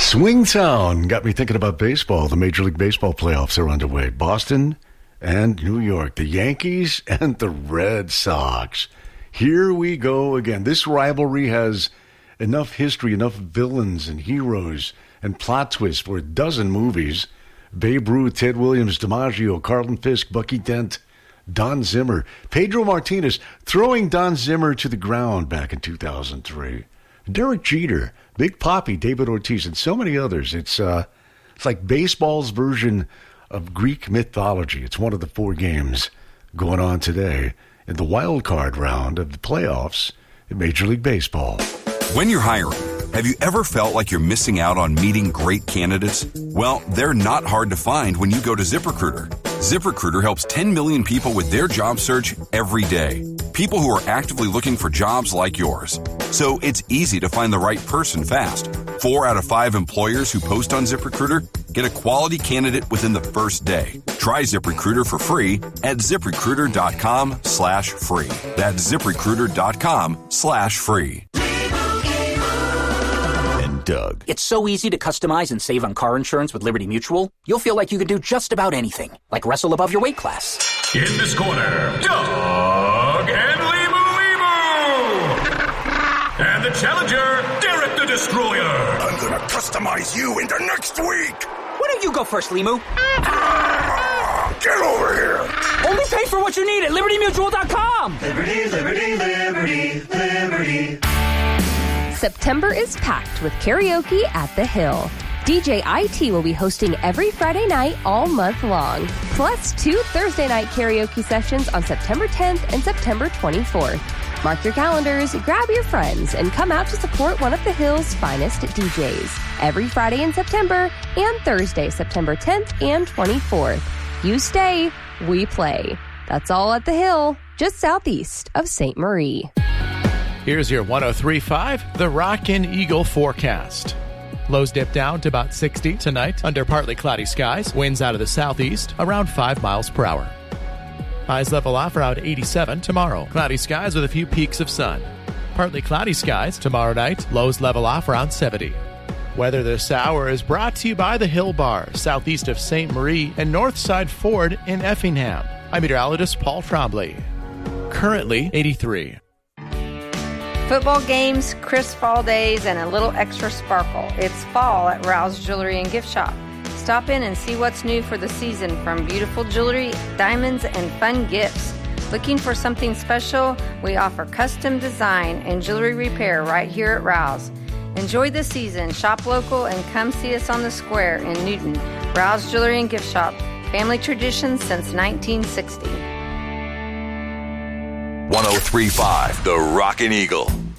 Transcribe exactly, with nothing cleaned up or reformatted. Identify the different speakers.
Speaker 1: Swing Town got me thinking about baseball. The Major League Baseball playoffs are underway. Boston and New York, the Yankees and the Red Sox. Here we go again. This rivalry has enough history, enough villains and heroes and plot twists for a dozen movies. Babe Ruth, Ted Williams, DiMaggio, Carlton Fisk, Bucky Dent, Don Zimmer, Pedro Martinez throwing Don Zimmer to the ground back in two thousand three. Derek Jeter, Big Papi, David Ortiz, and so many others. It's uh, it's like baseball's version of Greek mythology. It's one of the four games going on today in the wild card round of the playoffs in Major League Baseball.
Speaker 2: When you're hiring, have you ever felt like you're missing out on meeting great candidates? Well, they're not hard to find when you go to ZipRecruiter. ZipRecruiter helps ten million people with their job search every day. People who are actively looking for jobs like yours. So it's easy to find the right person fast. Four out of five employers who post on ZipRecruiter get a quality candidate within the first day. Try ZipRecruiter for free at ZipRecruiter.com slash free. That's ZipRecruiter.com slash free.
Speaker 1: Doug.
Speaker 3: It's so easy to customize and save on car insurance with Liberty Mutual. You'll feel like you can do just about anything, like wrestle above your weight class.
Speaker 4: In this corner, Doug and Limu Limu! And the challenger, Derek the Destroyer!
Speaker 5: I'm gonna customize you into next week!
Speaker 3: Why don't you go first, Limu?
Speaker 5: Ah, get over here!
Speaker 3: Only pay for what you need at Liberty Mutual dot com!
Speaker 6: Liberty, Liberty, Liberty, Liberty.
Speaker 7: September is packed with karaoke at the Hill. D J I T will be hosting every Friday night all month long, plus two Thursday night karaoke sessions on September tenth and September twenty-fourth. Mark your calendars, grab your friends, and come out to support one of the Hill's finest D Js every Friday in September and Thursday, September tenth and twenty-fourth. You stay, we play. That's all at the Hill, just southeast of Saint Marie.
Speaker 8: Here's your one oh three point five, the Rockin' Eagle forecast. Lows dip down to about sixty tonight under partly cloudy skies. Winds out of the southeast around five miles per hour. Highs level off around eighty-seven tomorrow. Cloudy skies with a few peaks of sun. Partly cloudy skies tomorrow night. Lows level off around seventy. Weather this hour is brought to you by the Hill Bar, southeast of Saint Marie and Northside Ford in Effingham. I'm meteorologist Paul Trombley. Currently eighty-three.
Speaker 9: Football games, crisp fall days, and a little extra sparkle. It's fall at Rouse Jewelry and Gift Shop. Stop in and see what's new for the season, from beautiful jewelry, diamonds, and fun gifts. Looking for something special? We offer custom design and jewelry repair right here at Rouse. Enjoy the season, shop local, and come see us on the square in Newton. Rouse Jewelry and Gift Shop. Family tradition since nineteen sixty.
Speaker 2: one oh three point five, the Rockin' Eagle.